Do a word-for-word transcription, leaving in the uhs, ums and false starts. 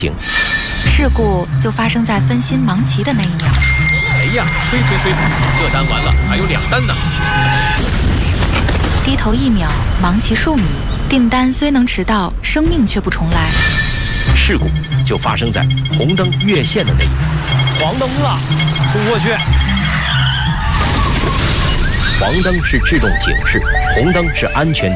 警。 事故就发生在分心忙齐的那一秒。 哎呀，催催催！这单完了，还有两单呢。 低头一秒，忙齐数米，订单虽能迟到，生命却不重来。 事故就发生在红灯越线的那一秒。 黄灯了，冲过去！ 黄灯是制动警示，红灯是安全